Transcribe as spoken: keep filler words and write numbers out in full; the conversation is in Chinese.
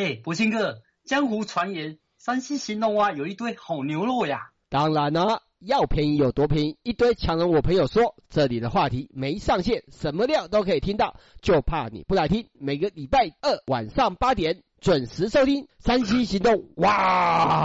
哎，博清哥，江湖传言山西兴隆啊有一堆好牛肉呀。 当然啦、啊，要便宜有多便宜，一堆强人我朋友说，这里的话题没上限，什么料都可以听到，就怕你不来听。每个礼拜二晚上八点准时收听山西行动，哇！